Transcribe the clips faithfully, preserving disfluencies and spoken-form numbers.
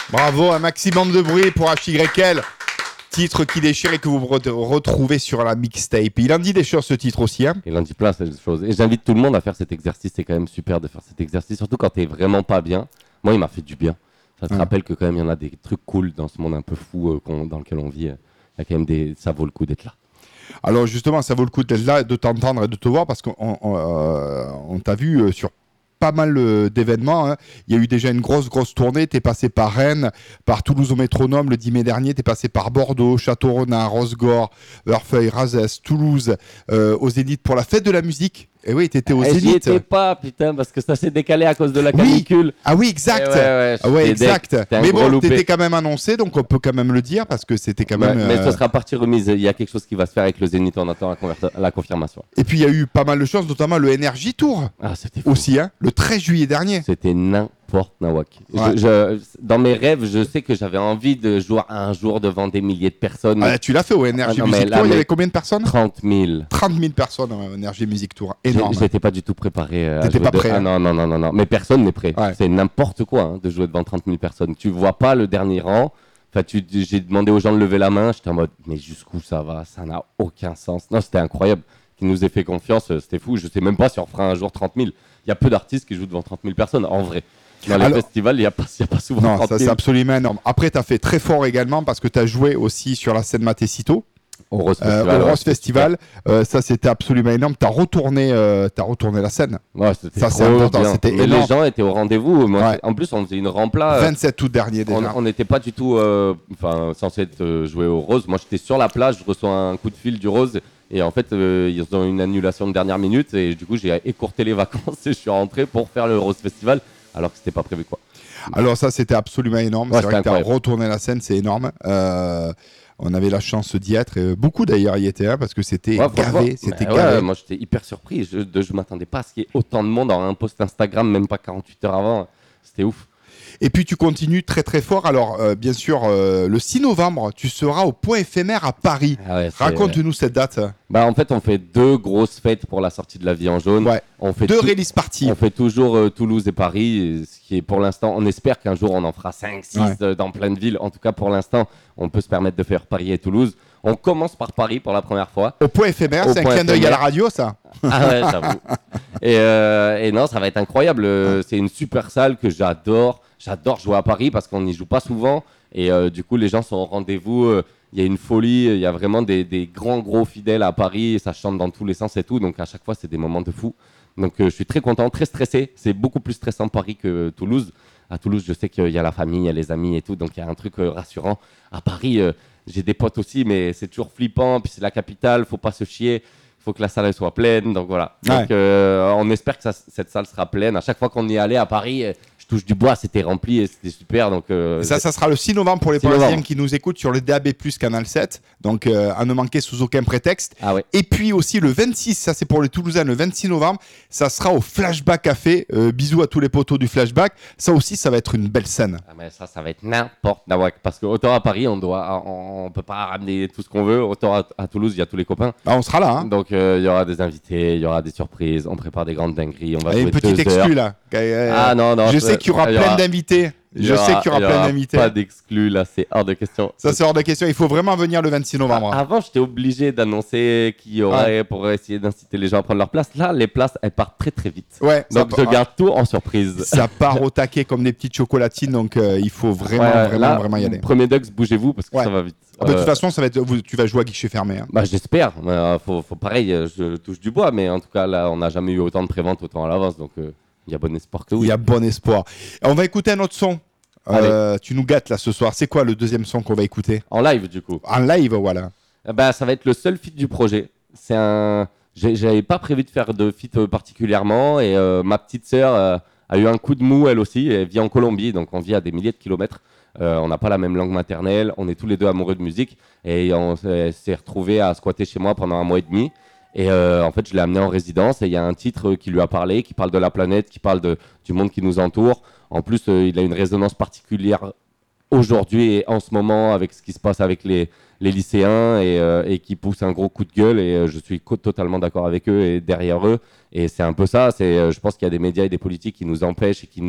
Bravo, un maximum de bruit pour H Y L. Titre qui déchire et que vous re- retrouvez sur la mixtape. Il en dit des choses ce titre aussi. Hein. Il en dit plein ces choses. Et j'invite tout le monde à faire cet exercice. C'est quand même super de faire cet exercice, surtout quand t'es vraiment pas bien. Moi, il m'a fait du bien. Ça te Ouais. rappelle que quand même il y en a des trucs cool dans ce monde un peu fou euh, qu'on- dans lequel on vit. Il y a quand même des, ça vaut le coup d'être là. Alors justement, ça vaut le coup d'être là, de t'entendre et de te voir parce qu'on on, euh, on t'a vu euh, sur pas mal euh, d'événements. Hein. Il y a eu déjà une grosse, grosse tournée. Tu es passé par Rennes, par Toulouse au Métronome le dix mai dernier. Tu es passé par Bordeaux, Château-Renard, Rosegor, Heurfeuil, Razès, Toulouse, euh, au Zénith pour la fête de la musique. Et oui, tu étais au Eh, J'y Zénith. étais pas, putain, parce que ça s'est décalé à cause de la Oui. canicule. Ah oui, exact. Eh ouais, ouais, Ah ouais, j'étais exact. deck. C'était un Mais gros bon, loupé. t'étais quand même annoncé, donc on peut quand même le dire parce que c'était quand Ouais, même. mais euh, ce sera partie remise. Il y a quelque chose qui va se faire avec le Zénith. On attend la, conversa- la confirmation. Et puis il y a eu pas mal de choses, notamment le Energy Tour Ah, c'était fou. aussi, hein, le treize juillet dernier. C'était n'importe nawak. Ouais. Je, je- dans mes rêves, je sais que j'avais envie de jouer un jour devant des milliers de personnes. Ah, tu l'as fait au Energy Ah, non, mais Music là, Tour, il y mais- avait combien de personnes? trente mille. trente mille personnes au Energy Music Tour, J'ai- énorme. J'étais pas du tout préparé. euh, à T'étais jouer pas de- prêt, Ah hein. non, non, non, non, non. Mais personne n'est prêt. Ouais. C'est n'importe quoi hein, de jouer devant trente mille personnes. Tu vois pas le dernier rang. Enfin, tu, j'ai demandé aux gens de lever la main. J'étais en mode, mais jusqu'où ça va? Ça n'a aucun sens. Non, c'était incroyable. Qu'ils nous aient fait confiance, euh, c'était fou. Je sais même pas si on fera un jour trente mille. Il y a peu d'artistes qui jouent devant trente mille personnes, en vrai. Dans les Alors- festivals, il n'y a, pas- il y a pas souvent Non, trente ça mille. c'est absolument énorme. Après, tu as fait très fort également parce que tu as joué aussi sur la scène Matecito, Au Rose euh, Festival. au ouais, Rose c'était Festival. Euh, ça c'était absolument énorme. Tu as retourné, euh, t'as retourné la scène. super. Ouais, c'était Ça, c'est trop important, bien. c'était Mais énorme. les gens étaient au rendez-vous. Moi, Ouais. En plus, on faisait une rempla. euh, vingt-sept août dernier On déjà. on n'était pas du tout euh, enfin, censé être euh, joué au Rose. Moi, j'étais sur la plage, je reçois un coup de fil du Rose. Et en fait, euh, ils ont une annulation de dernière minute. Et du coup, j'ai écourté les vacances et je suis rentré pour faire le Rose Festival. Alors que c'était pas prévu, quoi. Alors ça c'était absolument énorme. Ouais, c'est vrai c'était que tu as incroyable. retourné la scène, c'est énorme. Euh, on avait la chance d'y être. Et beaucoup d'ailleurs y étaient hein, parce que c'était Ouais, franchement, gavé. C'était bah ouais, gavé. moi, j'étais hyper surpris. Je ne m'attendais pas à ce qu'il y ait autant de monde en un post Instagram, même pas quarante-huit heures avant. C'était ouf. Et puis tu continues très très fort. Alors euh, bien sûr, euh, le six novembre, tu seras au Point éphémère à Paris. Ah ouais, c'est- Raconte-nous cette date. Bah, en fait, on fait deux grosses fêtes pour la sortie de La Vie en Jaune. Ouais. On fait Deux tout- release parties. On fait toujours euh, Toulouse et Paris, et ce qui est pour l'instant, on espère qu'un jour on en fera cinq, six Ouais. euh, dans plein de villes. En tout cas, pour l'instant, on peut se permettre de faire Paris et Toulouse. On commence par Paris pour la première fois. Au Point éphémère, Au c'est un Point clin d'œil à la éphémère. radio, ça. Ah ouais, j'avoue. Et, euh, et non, ça va être incroyable. Euh, C'est une super salle que j'adore. J'adore jouer à Paris parce qu'on n'y joue pas souvent. Et euh, du coup, les gens sont au rendez-vous. euh, Il y a une folie. Il y a vraiment des, des grands, gros fidèles à Paris. Et ça chante dans tous les sens et tout. Donc à chaque fois, c'est des moments de fou. Donc euh, je suis très content, très stressé. C'est beaucoup plus stressant Paris que Toulouse. À Toulouse, je sais qu'il y a la famille, il y a les amis et tout. Donc il y a un truc euh, rassurant. À Paris, euh, j'ai des potes aussi, mais c'est toujours flippant. Puis c'est la capitale, faut pas se chier. Il faut que la salle elle soit pleine. Donc voilà. Ouais. Donc euh, on espère que ça- cette salle sera pleine. À chaque fois qu'on y est allé à Paris, euh, je touche du bois, c'était rempli et c'était super. Donc euh, Et ça, ça sera le six novembre pour les six Parisiens novembre. qui nous écoutent sur le D A B plus, Canal sept. Donc, euh, à ne manquer sous aucun prétexte. Ah ouais. Et puis aussi le vingt-six, ça c'est pour les Toulousains, le vingt-six novembre, ça sera au Flashback Café. Euh, bisous à tous les poteaux du Flashback. Ça aussi, ça va être une belle scène. Ah, mais ça, ça va être n'importe quoi. Parce que autant à Paris, on doit, on, on peut pas ramener tout ce qu'on veut. Autant à, à Toulouse, il y a tous les copains. Ah, on sera là. Hein. Donc euh, il y aura des invités, il y aura des surprises. On prépare des grandes dingueries. On va Allez, jouer une petite deux exclue heures. là. Euh, Ah non non. je je- sais qu'il y aura il plein d'invités. il y Je aura- sais qu'il y aura il plein aura d'invités. Pas d'exclus là, c'est hors de question. Ça, c'est hors de question. Il faut vraiment venir le vingt-six novembre. Ah, Avant, j'étais obligé d'annoncer qui y aurait pour essayer d'inciter les gens à prendre leur place. Là, les places, elles partent très très vite. Ouais, ça, Donc, je part- garde tout en surprise. ça part au taquet comme des petites chocolatines. Donc, euh, il faut vraiment, Ouais, vraiment, là, vraiment y aller. Premier Dux, bougez-vous parce que Ouais. ça va vite. Ah bah, de Euh, toute façon, ça va être, vous- tu vas jouer à guichet fermé. Hein. Bah, j'espère. Euh, faut, faut pareil, euh, je touche du bois, mais en tout cas, là, on n'a jamais eu autant de prévente autant à l'avance. Donc, euh, il y a bon espoir que Il oui. y a bon espoir. On va écouter un autre son. Euh, tu nous gâtes là ce soir. C'est quoi le deuxième son qu'on va écouter? En live, du coup. En live, voilà. Eh ben, ça va être le seul feat du projet. C'est un. j'ai- J'avais pas prévu de faire de feat euh, particulièrement et euh, ma petite sœur euh, a eu un coup de mou elle aussi. Elle vit en Colombie, donc on vit à des milliers de kilomètres. Euh, on n'a pas la même langue maternelle. On est tous les deux amoureux de musique et on s'est s'est retrouvés à squatter chez moi pendant un mois et demi. Et euh, en fait, je l'ai amené en résidence et il y a un titre qui lui a parlé, qui parle de la planète, qui parle de, du monde qui nous entoure. En plus, euh, il a une résonance particulière aujourd'hui et en ce moment avec ce qui se passe avec les, les lycéens et, euh, et qui pousse un gros coup de gueule et euh, je suis co- totalement d'accord avec eux et derrière eux et c'est un peu ça, c'est, euh, je pense qu'il y a des médias et des politiques qui nous empêchent et qui nous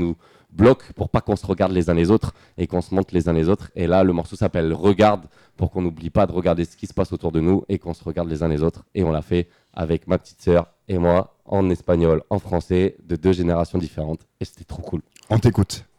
bloque pour pas qu'on se regarde les uns les autres et qu'on se montre les uns les autres. Et là, le morceau s'appelle Regarde, pour qu'on n'oublie pas de regarder ce qui se passe autour de nous et qu'on se regarde les uns les autres. Et on l'a fait avec ma petite sœur et moi, en espagnol, en français, de deux générations différentes. Et c'était trop cool. On t'écoute.